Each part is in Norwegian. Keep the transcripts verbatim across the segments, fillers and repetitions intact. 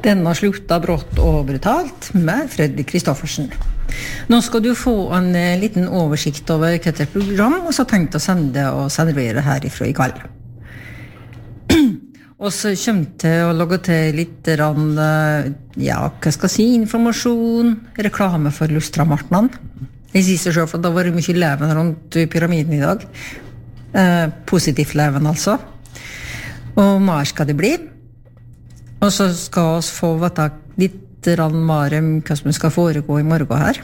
Denna slutta brått og brutalt med Fredrik Kristoffersen. Nå skal du få en eh, liten oversikt over hva det program, og så tenkte å sende og servere herifra I kveld. Og så kommer til å lage til litt rann, ja, hva skal jeg si, informasjon, reklame for Lustramartnan. Jeg sier seg selv, for da var det mye leven rundt pyramiden I dag. Eh, positivt leven, altså. Og mer skal det bli. Og så skal vi få vite litt rann mer om hva som skal foregå I morgen her.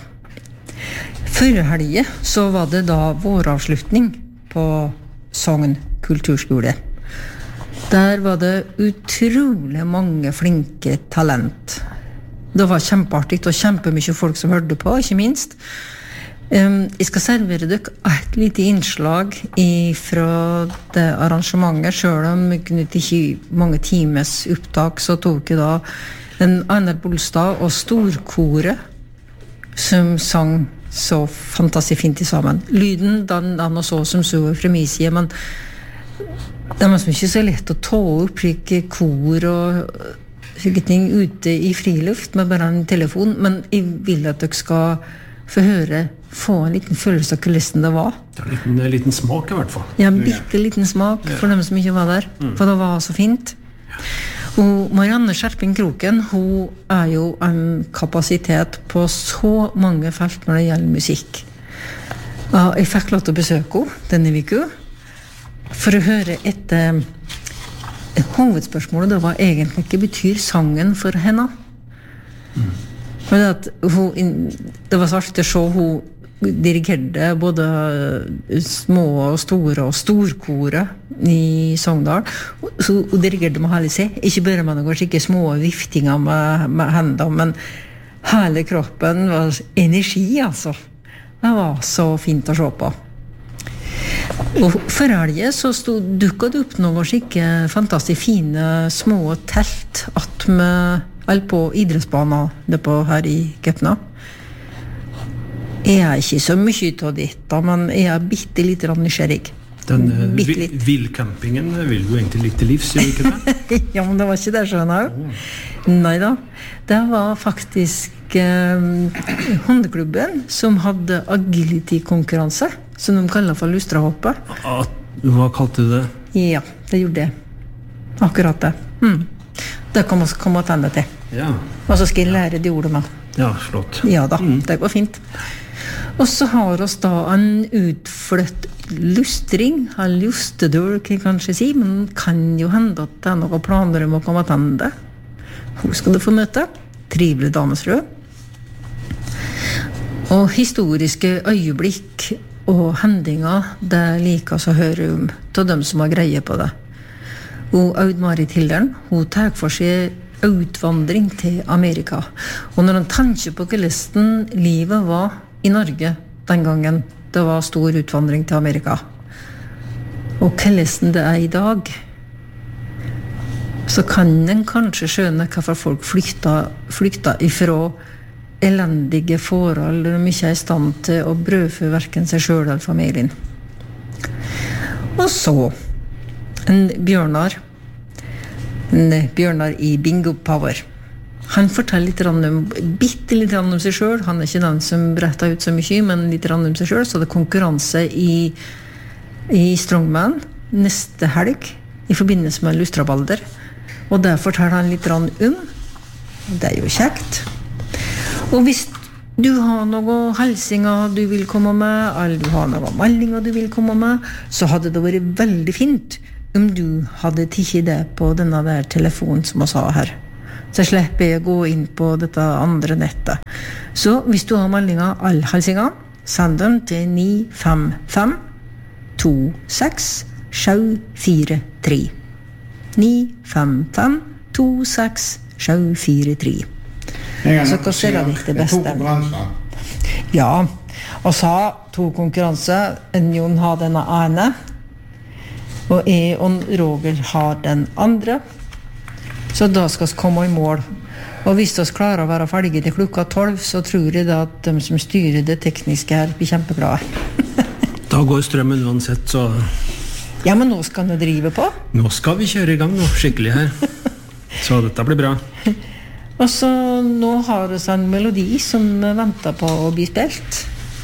Før helge så var det da våravslutning på Sogn kulturskole. Der var det utrolig mange flinke talent. Det var kjempeartig og kjempemye folk som hørte på, ikke minst. Um, jeg skal servere dere et lite innslag fra det arrangementet, selv om jeg kunne ikke mange times opptak, så tok jeg da en Einar Bolstad og storkoret som sang så fantastisk fint sammen. Lyden, den, den og så som så fra min side, men det var ikke så lett å ta opp ikke kor og slike ting ute I friluft med bare en telefon, men jeg vil at dere skal få høre, få en liten følelse av kulissen det var. Det er en liten, en liten smak I hvert fall. Ja, en bitte liten smak for dem som ikke var der, mm. for det var så fint. Og Marianne Skjerping Kroken, hun er jo en kapasitet på så mange felt når det gjelder musikk. Og jeg fikk lov til å besøke henne denne uka, for å høre et eh, hovedspørsmål, det var egentlig hva betyr sangen for henne? Mm. Men at hun, det var så artig å se hun dirigerte både små og store og storkore I Sogndal. Så hun dirigerte med hele seg. Ikke bare med noen skikkelig små viftinger med, med hendene, men hele kroppen var energi, altså. Det var så fint å se på. Og for helge så stod, dukket det opp noen skikkelig fantastisk fine små telt at med all på idrettsbanen det på her I Køpna. Jeg er ikke så mye av dette, men jeg er bitte litt nysgjerrig. Den uh, villcampingen vil du egentlig litt til livs, gjør ikke det? Ja, men det var ikke det, skjønner jeg. Oh. Neida, det var faktisk uh, hundeklubben som hadde agility-konkurranse, som de kaller for lustrahoppet. Ah, hva kalte du det? Ja, det gjorde det. Akkurat det. Mm. Det kan man komme til til. Ja. Og så skal jeg lære de ordet med. Ja, flott. Ja da, mm. det går fint. Og så har oss da en utfløtt lustring, en lustedør, kan jeg kanskje si, men kan jo hende at det er noen planer om å komme til det. Hun skal du få møte. Trivelig damesfrø. Og historiske øyeblikk og hendinger, det liker oss å høre om til dem som har greie på det. Og Aud-Marit Hilderen, hun tar for seg utvandring til Amerika. Og når han tenker på hvordan livet var I Norge den gangen, det var stor utvandring til Amerika. Og hvordan det er I dag, så kan en kanskje skjønne hvorfor folk flykta, flykta ifra elendige forhold, og de ikke er I stand til å brødfø hverken seg selv eller familien. Og så en Bjørnar en Bjørnar I Bingo Power. Han forteller litt om, bitte litt om seg selv. Han er ikke den som bretter ut så mye, men litt om seg selv. Så det er konkurranse I, I Strongman neste helg I forbindelse med Lustrabalder. Og der forteller han litt om. Det er jo kjekt. Og hvis du har noen helsinger du vil komme med, eller du har noen meldinger du vil komme med, så hadde det vært veldig fint om du hadde tikket det på denne der telefonen som jeg sa her. Så slipper jeg å gå inn på dette andre nettet. Så hvis du har meldinger, alle helsinger, send dem til ni fem fem to seks sju fire tre. ni fem fem to seks sju fire tre. Så hva ser det litt det beste? Ja, og så to konkurranser. En Jon har denne ene, og jeg og Roger har den andre. Så da skal vi komme I mål. Og hvis vi klarer å være ferdige til klokka tolv, så tror jeg da at de som styrer det tekniske her blir kjempeglade. Da går strømmen uansett, så... Ja, men nå skal vi drive på. Nå skal vi kjøre I gang nå, skikkelig her. Så dette blir bra. Og så nå har vi en melodi som venter på å bli spilt.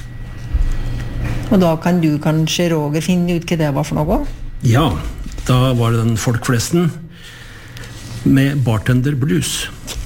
Og da kan du kanskje, Roger, finne ut hva det var for noe? Ja, da var det den folkflesten med Bartender Blues.